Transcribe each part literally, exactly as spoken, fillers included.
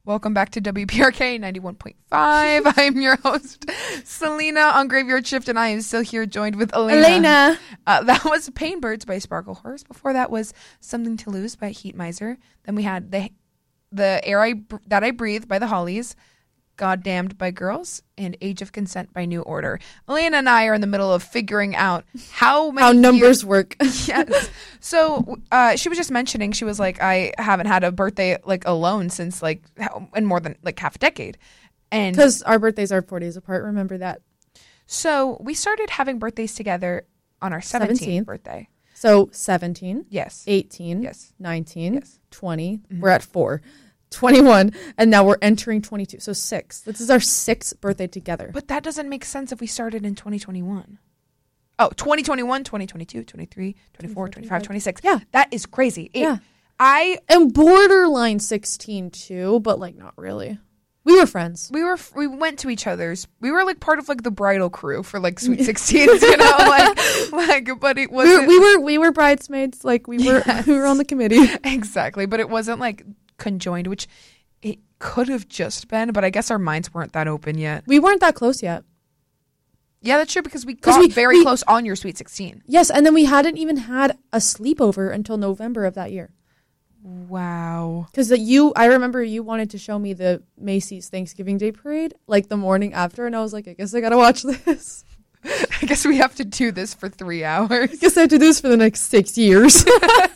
Welcome back to W P R K ninety-one point five. I'm your host, Selena, on Graveyard Shift, and I am still here joined with Elena. Elena. Uh, that was Pain Birds by Sparkle Horse. Before that was Something to Lose by Heat Miser. Then we had the the Air I That I Breathe by the Hollies, Goddamned by Girls, and Age of Consent by New Order. Elena and I are in the middle of figuring out how many how numbers years- work. Yes. So uh, she was just mentioning, she was like, I haven't had a birthday like alone since like how, in more than like half a decade. And Because our birthdays are four days apart. Remember that. so we started having birthdays together on our seventeenth, seventeenth. birthday. So seventeen, Yes. eighteen, Yes. nineteen, Yes. twenty. Mhm. We're at four. twenty-one. And now we're entering twenty-two. So six. This is our sixth birthday together. But that doesn't make sense if we started in twenty twenty-one. Oh, twenty twenty-one, twenty twenty-two, twenty-three, twenty-four, twenty-five, twenty-six. Yeah. That is crazy. It- Yeah. I, And borderline sixteen too, but like not really. We were friends. we were, we went to each other's, we were like part of like the bridal crew for like Sweet sixteens, you know, like, like, but it We wasn't. were, we were we were bridesmaids. Like we were Yes. we were on the committee. Exactly, but it wasn't like conjoined, which it could have just been, but I guess our minds weren't that open yet. We weren't that close yet. Yeah, that's true, because we 'Cause got we- very we- close on your Sweet sixteen. Yes, and then we hadn't even had a sleepover until November of that year. Wow. Because you, I remember you wanted to show me the Macy's Thanksgiving Day Parade like the morning after, and I was like, I guess I gotta watch this. I guess we have to do this for three hours. I guess I have to do this for the next six years.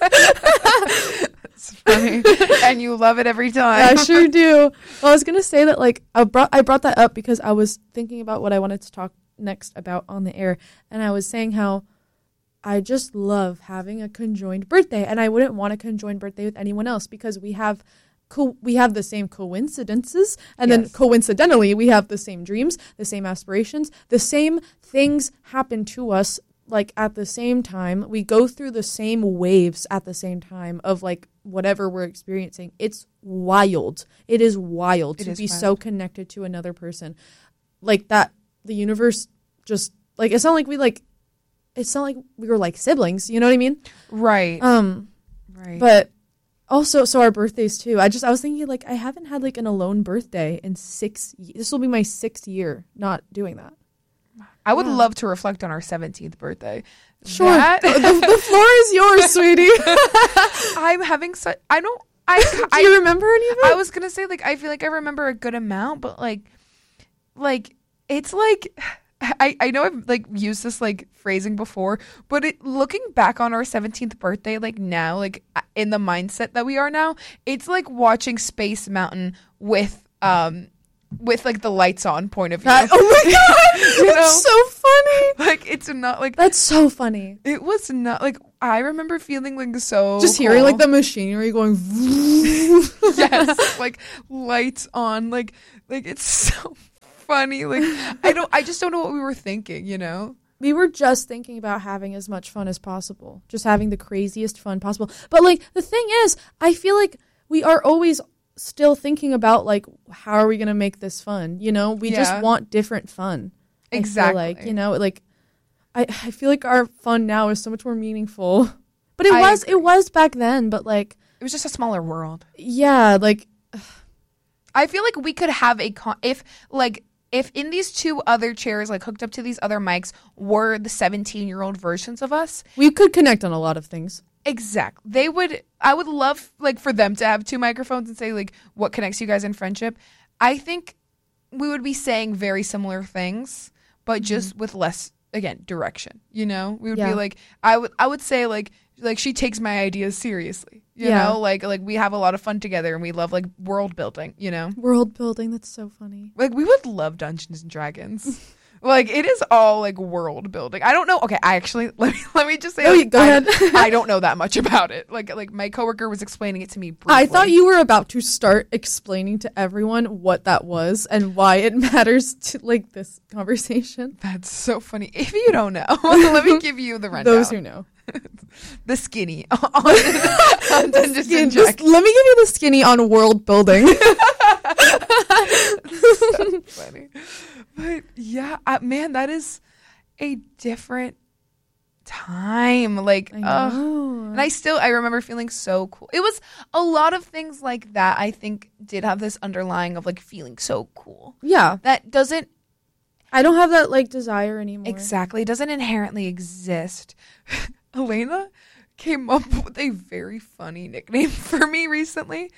It's funny. And you love it every time. I sure do. Well, I was gonna say that like I brought I brought that up because I was thinking about what I wanted to talk next about on the air, and I was saying how I just love having a conjoined birthday, and I wouldn't want a conjoined birthday with anyone else because we have co- we have the same coincidences, and then Yes. coincidentally we have the same dreams, the same aspirations, the same things happen to us like at the same time. We go through the same waves at the same time of like whatever we're experiencing. It's wild. It is wild It to is be wild. so connected to another person. Like that the universe just like it's not like we like it's not like we were like siblings, you know what I mean? Right. Um right. but also so our birthdays too. I just I was thinking like I haven't had like an alone birthday in six ye- this will be my sixth year not doing that. I would yeah. love to reflect on our seventeenth birthday. Sure. That- the, the, the floor is yours, sweetie. I'm having such. I don't. I. Do I, you remember any of it? I was gonna say like I feel like I remember a good amount, but like, like it's like. I, I know I've like used this like phrasing before, but it looking back on our seventeenth birthday, like now, like in the mindset that we are now, it's like watching Space Mountain with um with like the lights on point of view. That- oh my god, You know? that's so funny. Like it's not like That's so funny. it was not like I remember feeling like so Just hearing cool. like the machinery going. yes, like lights on, like like it's so funny. Like I don't, I just don't know what we were thinking, you know. We were just thinking about having as much fun as possible, just having the craziest fun possible. But like the thing is, I feel like we are always still thinking about like how are we gonna make this fun? You know, we Yeah. just want different fun. I feel Exactly. like you know, like I I feel like our fun now is so much more meaningful. But it I was agree. it was back then. But like It was just a smaller world. yeah, like I feel like we could have a con- if like if in these two other chairs like hooked up to these other mics were the seventeen year old versions of us. we could connect on a lot of things. Exactly. They would I would love like for them to have two microphones and say like what connects you guys in friendship. I think we would be saying very similar things, but just with less again, direction. You know? We would Yeah. be like I would I would say like like she takes my ideas seriously. You Yeah. know? Like like we have a lot of fun together and we love like world building, you know? World building, that's so funny. Like we would love Dungeons and Dragons. Like it is all like world building. I don't know. Okay, I actually let me let me just say. Oh, like, go I, ahead. I don't know that much about it. Like like my coworker was explaining it to me. Briefly. I thought you were about to start explaining to everyone what that was and why it matters to like this conversation. That's so funny. If you don't know, let me give you the rundown. Those who know. The skinny on, on Dungeons Skin- and just Dragons. let me give you the skinny on world building. So funny. But yeah, I, man, that is a different time. Like, I ugh. know. And I still, I remember feeling so cool. It was a lot of things like that, I think, did have this underlying of, like, feeling so cool. Yeah. That doesn't I don't have that, like, desire anymore. exactly, doesn't inherently exist. Elena came up with a very funny nickname for me recently.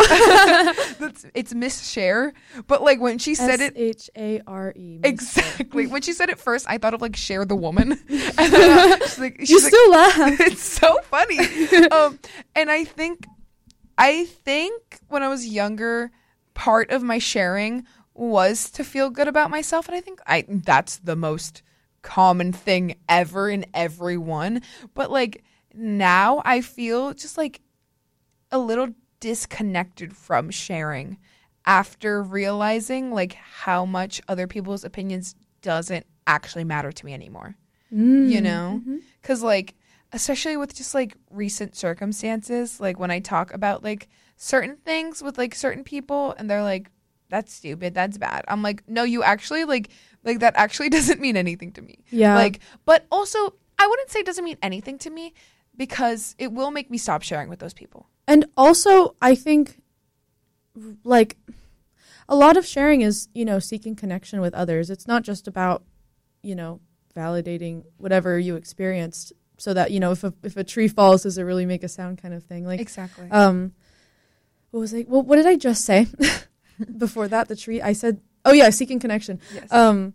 Oh. That's, it's Miss Cher. But, like, when she said it, S H A R E. exactly. When she said it first, I thought of, like, Cher the woman. And then, uh, she's like, she's You like, still laugh. it's so funny. Um, and I think, I think when I was younger, part of my sharing was to feel good about myself. And I think I that's the most common thing ever in everyone. But, like, now I feel just, like, a little disconnected from sharing after realizing, like, how much other people's opinions doesn't actually matter to me anymore. Mm. You know? Mhm. Because, like, especially with just, like, recent circumstances, like, when I talk about, like, certain things with, like, certain people and they're like, that's stupid, that's bad. I'm like, no, you actually, like, like that actually doesn't mean anything to me. Yeah. Like, but also, I wouldn't say it doesn't mean anything to me because it will make me stop sharing with those people. And also, I think, like, a lot of sharing is, you know, seeking connection with others. It's not just about, you know, validating whatever you experienced so that, you know, if a, if a tree falls, does it really make a sound kind of thing? Like, Exactly. um, what was I, well, what did I just say before that? The tree, I said, oh yeah, seeking connection. Yes. Um,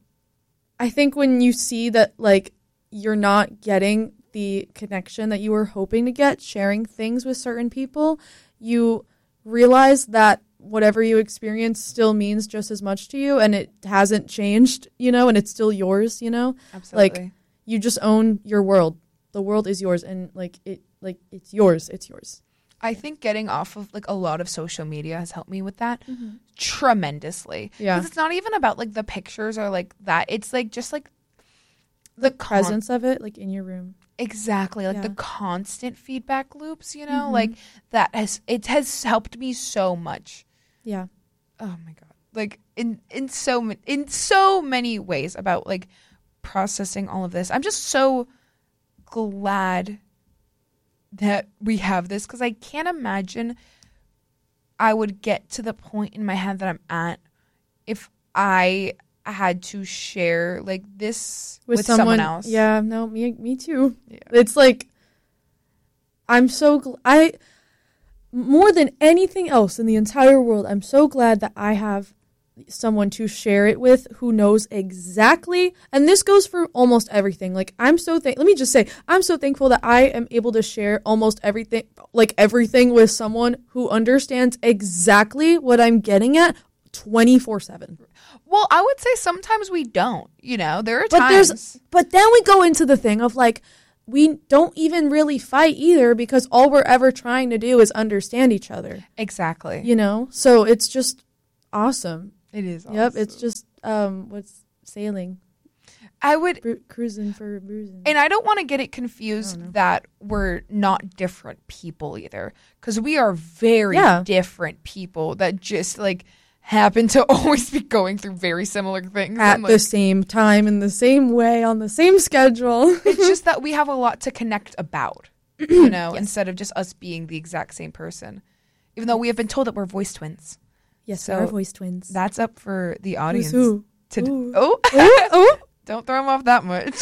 I think when you see that, like, you're not getting the connection that you were hoping to get, sharing things with certain people, you realize that whatever you experience still means just as much to you and it hasn't changed, you know, and it's still yours, you know? Absolutely. Like, you just own your world. The world is yours and, like, it, like, it's yours. It's yours. I think getting off of, like, a lot of social media has helped me with that tremendously. Yeah. Because it's not even about, like, the pictures or, like, that. It's, like, just, like, the con- Presence of it, like, in your room. Exactly. Like, Yeah. the constant feedback loops, you know? Mhm. Like, that has, it has helped me so much. Yeah. Oh, my God. Like, in, in so ma- in so many ways about, like, processing all of this. I'm just so glad that we have this because I can't imagine I would get to the point in my head that I'm at if I had to share like this with, With, someone, someone, else. Yeah, no, me me too. Yeah. It's like, I'm so gl- I more than anything else in the entire world, I'm so glad that I have someone to share it with who knows exactly, and this goes for almost everything. Like, I'm so thank let me just say I'm so thankful that I am able to share almost everything, like everything with someone who understands exactly what I'm getting at twenty-four seven. Well, I would say sometimes we don't, you know, there are But times. there's but then we go into the thing of like, we don't even really fight either because all we're ever trying to do is understand each other, Exactly. you know? So it's just awesome. It is. Yep, it's awesome. just um what's sailing, I would Bru- cruising for bruising. And I don't want to get it confused I don't know. that we're not different people either. Because we are very Yeah. different people that just like happen to always be going through very similar things. At And, the like, same time, in the same way, on the same schedule. it's just that we have a lot to connect about, you know, Yes. instead of just us being the exact same person. Even though we have been told that we're voice twins. Yes, So we are voice twins. That's up for the Who's audience. who? To d- Ooh. oh, oh, oh. don't throw them off that much.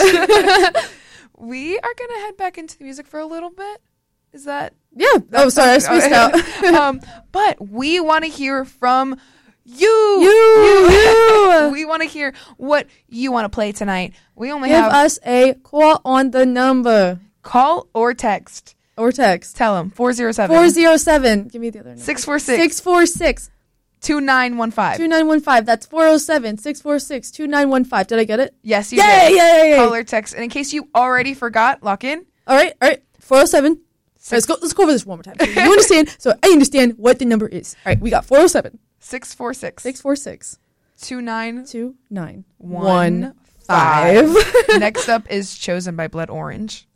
We are going to head back into the music for a little bit. Is that Yeah. Oh, sorry, I spaced out. um, but we want to hear from you. You, you. We want to hear what you want to play tonight. We only Give have us a call on the number call or text. or text. Tell them four oh seven, four oh seven. Give me the other number. six four six, six four six, two nine one five. two nine one five. That's four oh seven, six four six, two nine one five. Did I get it? Yes, you Yay, did. yay, yay. Call or text. And in case you already forgot, lock in. All right, all right. four oh seven. Six, Let's go. Let's go over this one more time. So you understand? So I understand what the number is. All right, we got four oh seven, six four six, six four six, two nine two nine one five. Next up is Chosen by Blood Orange.